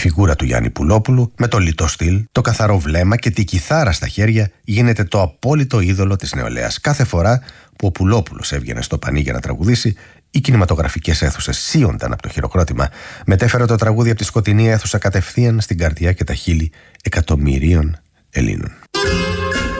φιγούρα του Γιάννη Πουλόπουλου, με το λιτό στυλ, το καθαρό βλέμμα και τη κιθάρα στα χέρια, γίνεται το απόλυτο είδωλο της νεολαίας. Κάθε φορά που ο Πουλόπουλος έβγαινε στο πανί για να τραγουδήσει, οι κινηματογραφικές αίθουσες σύονταν από το χειροκρότημα. Μετέφερε το τραγούδι από τη σκοτεινή αίθουσα κατευθείαν στην καρδιά και τα χείλη εκατομμυρίων Ελλήνων.